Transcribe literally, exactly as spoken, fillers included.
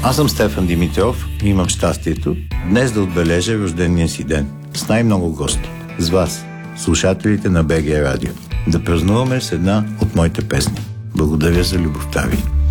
Аз съм Стефан Димитров и имам щастието днес да отбележа рождения си ден с най-много гости. С вас, слушателите на БГ Радио. Да празнуваме с една от моите песни. Благодаря за любовта ви.